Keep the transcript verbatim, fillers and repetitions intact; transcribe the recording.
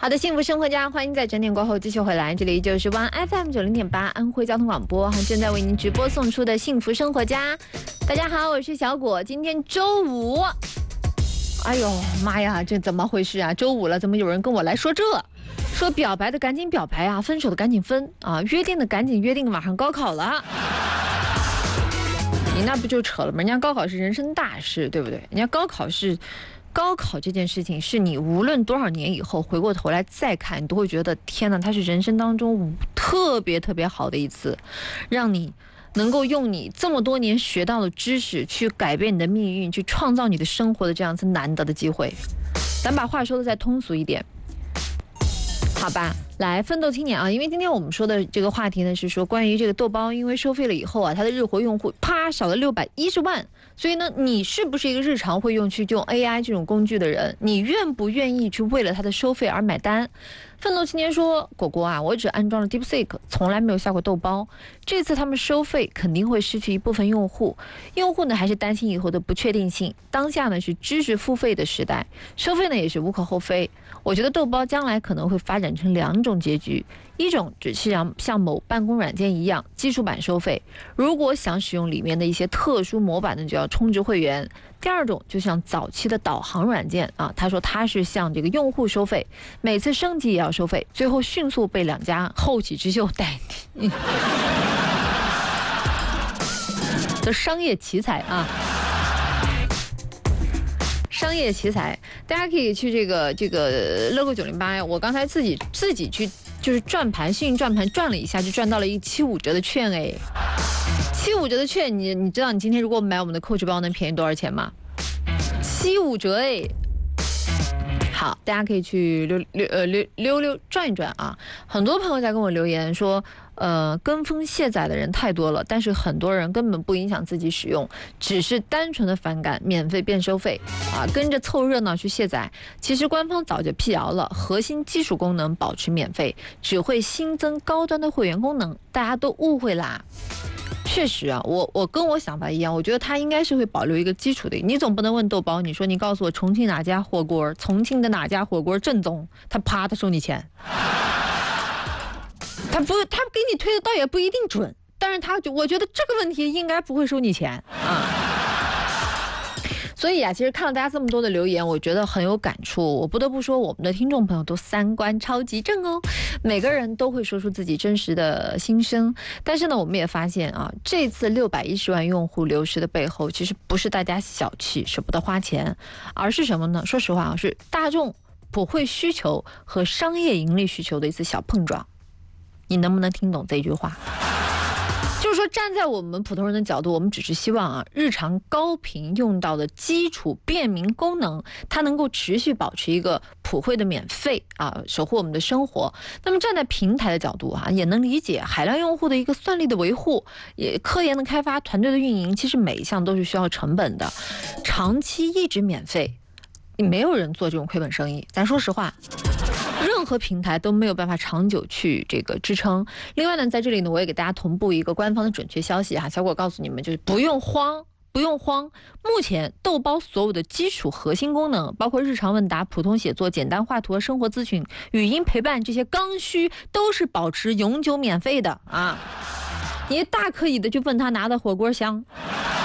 好的，幸福生活家，欢迎在整点过后继续回来，这里就是 One F M 九零点八安徽交通广播，正在为您直播送出的幸福生活家。大家好，我是小果，今天周五。哎呦妈呀，这怎么回事啊？周五了，怎么有人跟我来说这？说表白的赶紧表白啊，分手的赶紧分啊，约定的赶紧约定，马上高考了。你那不就扯了吗？人家高考是人生大事，对不对？人家高考是。高考这件事情是你无论多少年以后回过头来再看，你都会觉得天哪，它是人生当中特别特别好的一次，让你能够用你这么多年学到的知识去改变你的命运，去创造你的生活的这样一次难得的机会。咱把话说的再通俗一点，好吧？来，奋斗青年啊，因为今天我们说的这个话题呢是说关于这个豆包，因为收费了以后啊，它的日活用户啪少了六百一十万。所以呢，你是不是一个日常会用去用 A I 这种工具的人？你愿不愿意去为了它的收费而买单？奋斗青年说：“果果啊，我只安装了 DeepSeek， 从来没有下过豆包。这次他们收费肯定会失去一部分用户，用户呢还是担心以后的不确定性。当下呢是知识付费的时代，收费呢也是无可厚非。我觉得豆包将来可能会发展成两种结局。”一种只是像像某办公软件一样基础版收费，如果想使用里面的一些特殊模板呢，就要充值会员。第二种就像早期的导航软件啊，他说他是向这个用户收费，每次升级也要收费，最后迅速被两家后起之秀代替。的商业奇才啊！商业奇才，大家可以去这个这个乐购九零八呀，我刚才自己自己去。就是转盘，幸运转盘转了一下，就赚到了一七五折的券哎！七五折的券，你你知道你今天如果买我们的 Coach 包能便宜多少钱吗？七五折哎！好，大家可以去溜溜呃溜溜溜转一转啊！很多朋友在跟我留言说，呃，跟风卸载的人太多了，但是很多人根本不影响自己使用，只是单纯的反感免费变收费啊，跟着凑热闹去卸载。其实官方早就辟谣了，核心基础功能保持免费，只会新增高端的会员功能，大家都误会啦。确实啊，我我跟我想法一样，我觉得它应该是会保留一个基础的。你总不能问豆包，你说你告诉我重庆哪家火锅，重庆的哪家火锅正宗，他啪他收你钱，他不他给你推的倒也不一定准，但是他我觉得这个问题应该不会收你钱啊。所以啊，其实看了大家这么多的留言，我觉得很有感触。我不得不说，我们的听众朋友都三观超级正哦，每个人都会说出自己真实的心声。但是呢，我们也发现啊，这次六百一十万用户流失的背后，其实不是大家小气舍不得花钱，而是什么呢？说实话啊，是大众普惠需求和商业盈利需求的一次小碰撞。你能不能听懂这句话？就是说，站在我们普通人的角度，我们只是希望啊，日常高频用到的基础便民功能，它能够持续保持一个普惠的免费啊，守护我们的生活。那么站在平台的角度啊，也能理解海量用户的一个算力的维护，也科研的开发、团队的运营，其实每一项都是需要成本的。长期一直免费，没有人做这种亏本生意。咱说实话。任何平台都没有办法长久去这个支撑。另外呢，在这里呢，我也给大家同步一个官方的准确消息哈，小果告诉你们，就是不用慌，不用慌。目前豆包所有的基础核心功能，包括日常问答、普通写作、简单画图、生活咨询、语音陪伴这些刚需，都是保持永久免费的啊！你大可以的就问他拿的火锅香。